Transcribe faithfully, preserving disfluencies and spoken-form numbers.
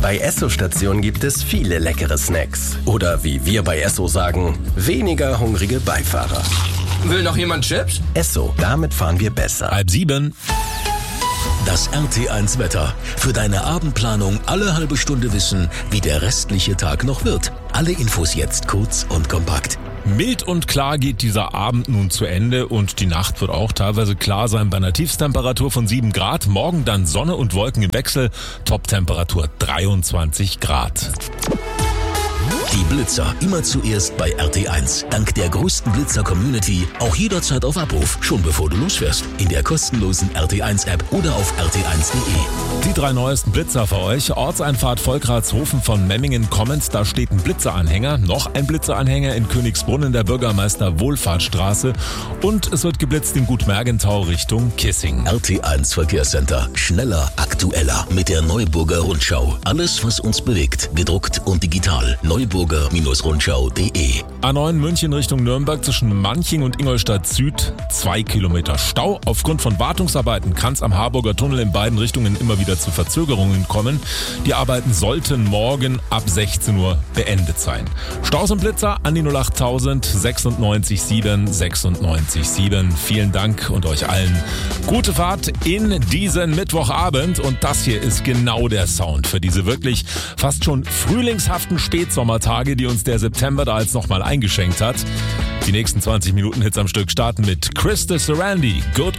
Bei Esso-Stationen gibt es viele leckere Snacks. Oder wie wir bei Esso sagen, weniger hungrige Beifahrer. Will noch jemand Chips? Esso, damit fahren wir besser. Halb sieben. Das R T eins Wetter. Für deine Abendplanung alle halbe Stunde wissen, wie der restliche Tag noch wird. Alle Infos jetzt kurz und kompakt. Mild und klar geht dieser Abend nun zu Ende und die Nacht wird auch teilweise klar sein bei einer Tiefstemperatur von sieben Grad. Morgen dann Sonne und Wolken im Wechsel, Toptemperatur dreiundzwanzig Grad. Die Blitzer immer zuerst bei R T eins. Dank der größten Blitzer-Community auch jederzeit auf Abruf, schon bevor du losfährst. In der kostenlosen R T eins App oder auf r t eins punkt de. Die drei neuesten Blitzer für euch. Ortseinfahrt Volkratshofen von Memmingen kommend. Da steht ein Blitzeranhänger. Noch ein Blitzeranhänger in Königsbrunn der Bürgermeister Wohlfahrtsstraße. Und es wird geblitzt in Gut Mergentau Richtung Kissing. R T eins Verkehrscenter. Schneller, aktueller mit der Neuburger Rundschau. Alles, was uns bewegt. Gedruckt und digital. neuburger Rundschau punkt de. A neun München Richtung Nürnberg zwischen Manching und Ingolstadt Süd. Zwei Kilometer Stau. Aufgrund von Wartungsarbeiten kann es am Harburger Tunnel in beiden Richtungen immer wieder zu Verzögerungen kommen. Die Arbeiten sollten morgen ab sechzehn Uhr beendet sein. Staus und Blitzer an die null acht tausend sechsundneunzig sieben sechsundneunzig sieben. Vielen Dank und euch allen gute Fahrt in diesen Mittwochabend. Und das hier ist genau der Sound für diese wirklich fast schon frühlingshaften Spätsommertage, die uns der September da jetzt nochmal eingeschenkt hat. Die nächsten zwanzig Minuten Hits am Stück starten mit Chris de Sarandi, Good